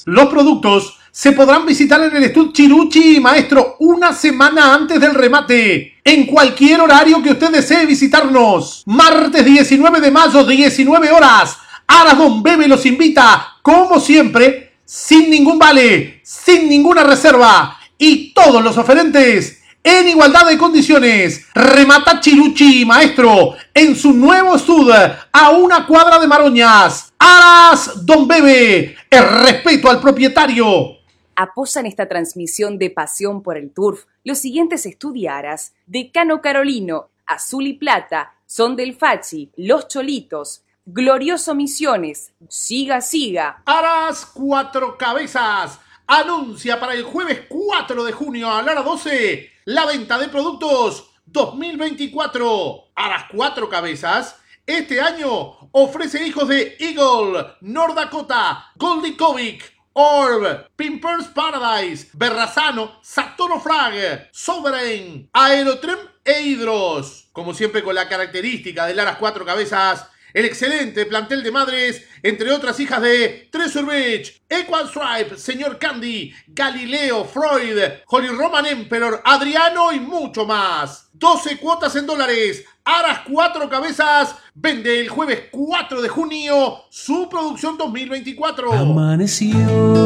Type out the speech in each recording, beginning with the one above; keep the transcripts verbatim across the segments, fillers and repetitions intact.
Los productos se podrán visitar en el Estud Chiruchi Maestro una semana antes del remate, en cualquier horario que usted desee visitarnos. Martes diecinueve de mayo, diecinueve horas. Aras Don Bebe los invita, como siempre, sin ningún vale, sin ninguna reserva y todos los oferentes en igualdad de condiciones. Remata Chiruchi Maestro en su nuevo estud a una cuadra de Maroñas. Aras Don Bebe, el respeto al propietario. Apoyan esta transmisión de pasión por el turf los siguientes estudiaras: Decano Carolino, Azul y Plata, Son del Fachi, Los Cholitos, Glorioso Misiones, Siga Siga. Aras Cuatro Cabezas anuncia para el jueves cuatro de junio a la hora doce la venta de productos dos mil veinticuatro. Aras Cuatro Cabezas este año ofrece hijos de Eagle, North Dakota, Goldie Kovic, Orb, Pimpers Paradise, Berrazano, Saturno Frag, Sovereign, Aerotrem e Hydros. Como siempre, con la característica del Aras Cuatro Cabezas, el excelente plantel de madres, entre otras hijas de Treasure Beach, Equal Stripe, Señor Candy, Galileo, Freud, Holy Roman Emperor, Adriano y mucho más. doce cuotas en dólares. Aras Cuatro Cabezas vende el jueves cuatro de junio su producción dos mil veinticuatro. Amaneció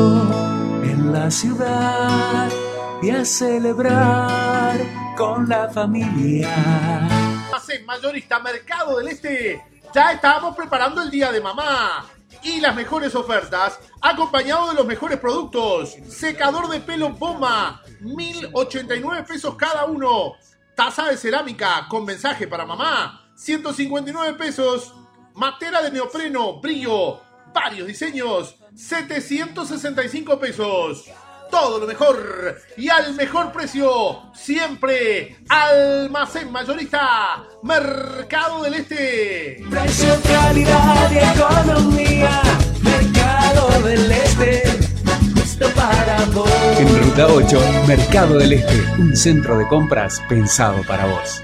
en la ciudad y a celebrar con la familia. Almacén Mayorista Mercado del Este. Ya estábamos preparando el día de mamá y las mejores ofertas, acompañado de los mejores productos. Secador de pelo Bomba, mil ochenta y nueve pesos cada uno. Taza de cerámica con mensaje para mamá, ciento cincuenta y nueve pesos. Matera de neopreno, brillo, varios diseños, setecientos sesenta y cinco pesos. Todo lo mejor y al mejor precio. Siempre Almacén Mayorista Mercado del Este. Precio, calidad y economía. Mercado del Este. Justo para vos. En Ruta ocho, Mercado del Este. Un centro de compras pensado para vos.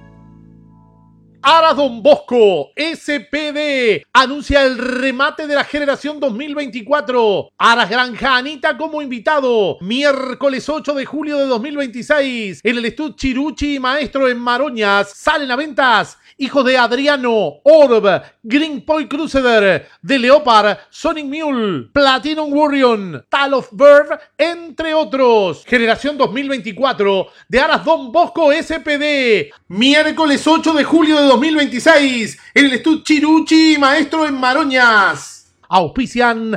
Aras Don Bosco S P D anuncia el remate de la generación dos mil veinticuatro. Aras Granja Anita como invitado. Miércoles ocho de julio de dos mil veintiséis en el Estud Chiruchi Maestro en Maroñas. Salen a ventas hijos de Adriano, Orb, Green Point Crusader, de Leopard, Sonic Mule, Platinum Warrior, Tal of Bird, entre otros. Generación dos mil veinticuatro de Aras Don Bosco S P D. Miércoles ocho de julio de dos mil veintiséis en el Estud Chiruchi Maestro en Maroñas. Auspician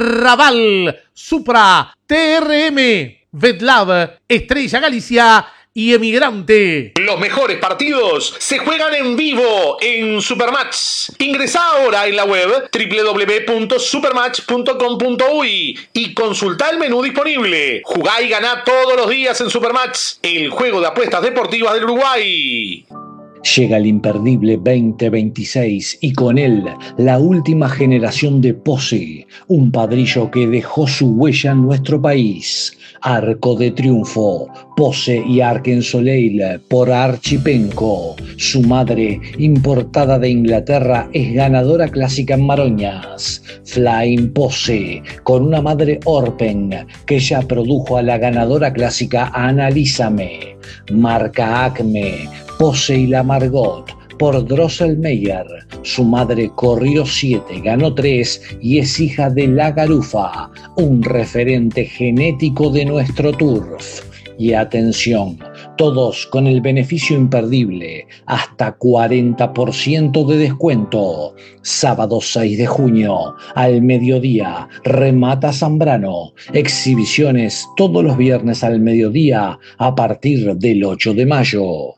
Raval, Supra, T R M, Vetlab, Estrella Galicia y Emigrante. Los mejores partidos se juegan en vivo en Supermatch. Ingresá ahora en la web doble u doble u doble u punto supermatch punto com punto uy y consultá el menú disponible. Jugá y ganá todos los días en Supermatch, el juego de apuestas deportivas del Uruguay. Llega el imperdible veinte veintiséis y con él la última generación de Pose, un padrillo que dejó su huella en nuestro país. Arco de Triunfo, Pose y Arkensoleil por Archipenco. Su madre, importada de Inglaterra, es ganadora clásica en Maroñas. Flying Pose, con una madre Orpen, que ya produjo a la ganadora clásica Analízame. Marca Acme, Pose y la Margot por Drosselmeyer. Su madre corrió siete, ganó tres y es hija de La Garufa, un referente genético de nuestro turf. Y atención, todos con el beneficio imperdible, hasta cuarenta por ciento de descuento. Sábado seis de junio, al mediodía, remata Zambrano. Exhibiciones todos los viernes al mediodía a partir del ocho de mayo.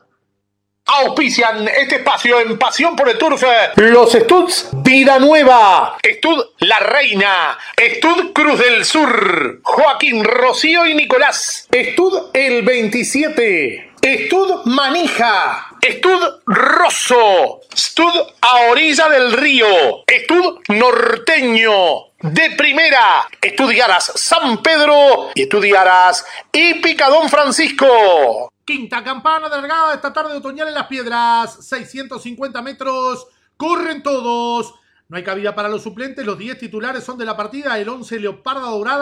Auspician este espacio en Pasión por el Turf los Studs Vida Nueva, Estud La Reina, Estud Cruz del Sur, Joaquín, Rocío y Nicolás, Estud El veintisiete, Estud Manija, Estud Rosso, Estud A Orilla del Río, Estud Norteño, de Primera, Estudiaras San Pedro y Estudiaras y Picadón Francisco. Quinta campana de largada esta tarde otoñal en Las Piedras, seiscientos cincuenta metros, corren todos. No hay cabida para los suplentes, los diez titulares son de la partida, el once Leoparda Dorada.